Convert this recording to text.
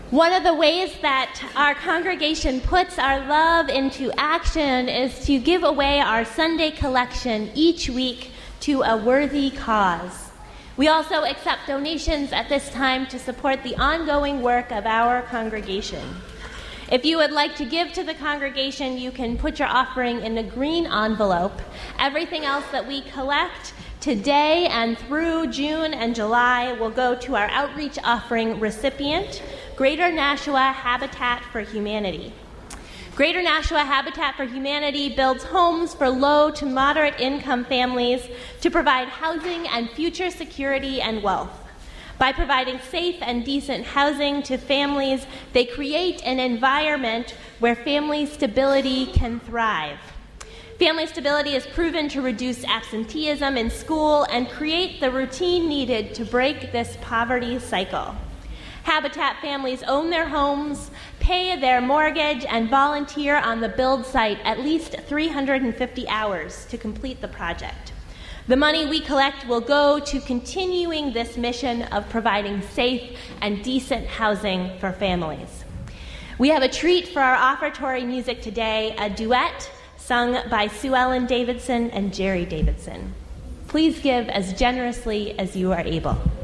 One of the ways that our congregation puts our love into action is to give away our Sunday collection each week to a worthy cause. We also accept donations at this time to support the ongoing work of our congregation. If you would like to give to the congregation, you can put your offering in a green envelope. Everything else that we collect today and through June and July will go to our outreach offering recipient, Greater Nashua Habitat for Humanity. Greater Nashua Habitat for Humanity builds homes for low to moderate income families to provide housing and future security and wealth. By providing safe and decent housing to families, they create an environment where family stability can thrive. Family stability is proven to reduce absenteeism in school and create the routine needed to break this poverty cycle. Habitat families own their homes, pay their mortgage, and volunteer on the build site at least 350 hours to complete the project. The money we collect will go to continuing this mission of providing safe and decent housing for families. We have a treat for our offertory music today, a duet sung by Sue Ellen Davidson and Jerry Davidson. Please give as generously as you are able.